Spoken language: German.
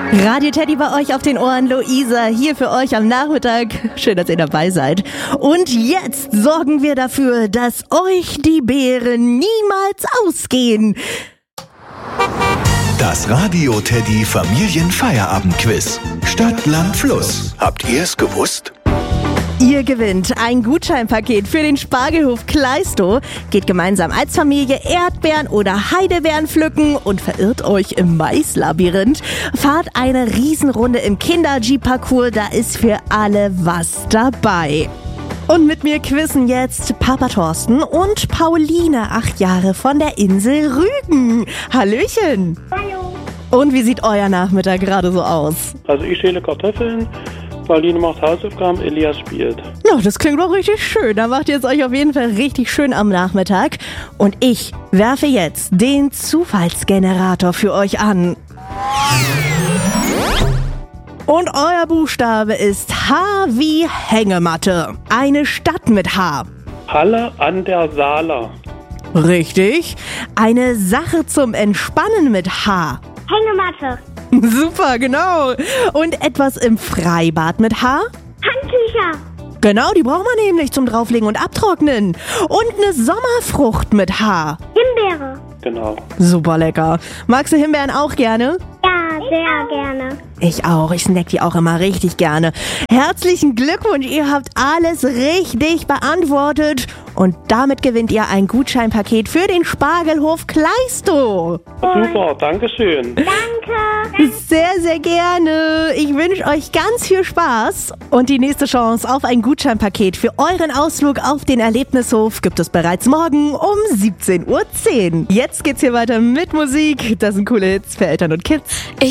Radio Teddy bei euch auf den Ohren, Luisa hier für euch am Nachmittag. Schön, dass ihr dabei seid. Und jetzt sorgen wir dafür, dass euch die Beeren niemals ausgehen. Das Radio Teddy Familienfeierabendquiz. Stadt, Land, Fluss. Habt ihr es gewusst? Ihr gewinnt ein Gutscheinpaket für den Spargelhof Kleistow, geht gemeinsam als Familie Erdbeeren oder Heidelbeeren pflücken und verirrt euch im Maislabyrinth. Fahrt eine Riesenrunde im Kinder-Jeep-Parcours, da ist für alle was dabei. Und mit mir quizzen jetzt Papa Thorsten und Pauline, 8 Jahre, von der Insel Rügen. Hallöchen! Hallo. Und wie sieht euer Nachmittag gerade so aus? Also ich schäle Kartoffeln, Pauline macht Hausaufgaben, Elias spielt. Ja, das klingt doch richtig schön. Da macht ihr es euch auf jeden Fall richtig schön am Nachmittag. Und ich werfe jetzt den Zufallsgenerator für euch an. Und euer Buchstabe ist H wie Hängematte. Eine Stadt mit H. Halle an der Saale. Richtig. Eine Sache zum Entspannen mit H. Hängematte. Super, genau. Und etwas im Freibad mit H? Handtücher. Genau, die braucht man nämlich zum Drauflegen und Abtrocknen. Und eine Sommerfrucht mit H. Himbeere. Genau. Super lecker. Magst du Himbeeren auch gerne? Ja, sehr gerne. Ich auch. Ich snack die auch immer richtig gerne. Herzlichen Glückwunsch, ihr habt alles richtig beantwortet. Und damit gewinnt ihr ein Gutscheinpaket für den Spargelhof Kleistow. Super, danke schön. Danke. Sehr, sehr gerne. Ich wünsche euch ganz viel Spaß. Und die nächste Chance auf ein Gutscheinpaket für euren Ausflug auf den Erlebnishof gibt es bereits morgen um 17:10 Uhr. Jetzt geht's hier weiter mit Musik. Das sind coole Hits für Eltern und Kids.